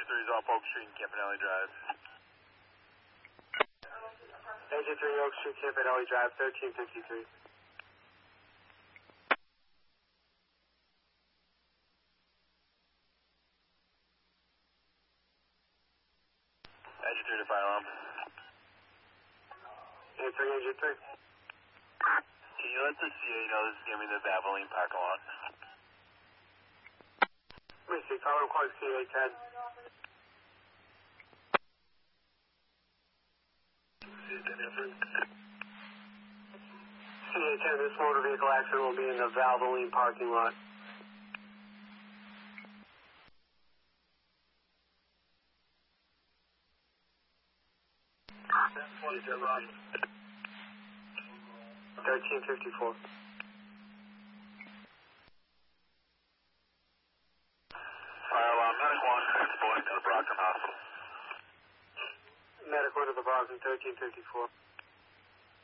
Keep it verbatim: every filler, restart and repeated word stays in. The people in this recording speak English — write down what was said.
three is off Oak Street and Campanelli Drive. Engine three, Oak Street, Campanelli Drive, thirteen fifty-three. Engine three to fire alarm. Engine three, Engine three. Can you let the C A know this is going to be the Valvoline parking lot? Let me see, follow record C A ten. C A ten, this motor vehicle accident will be in the Valvoline parking lot. thirteen fifty-four. Fire alarm, Medic one, transporting to the Brockton Hospital. Medic one to the Boston, thirteen fifty-four.